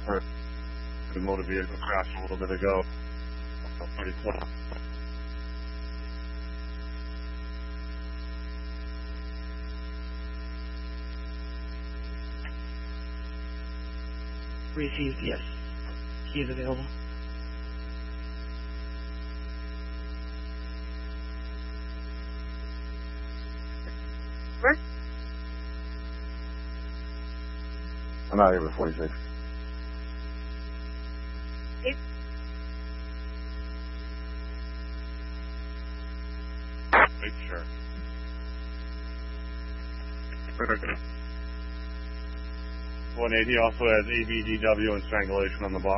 The motor vehicle crashed a little bit ago. Pretty close. Received, yes. Key is available. Where? I'm out here with 46. Hey. Make sure. 180 also has ABDW and strangulation on the bottom.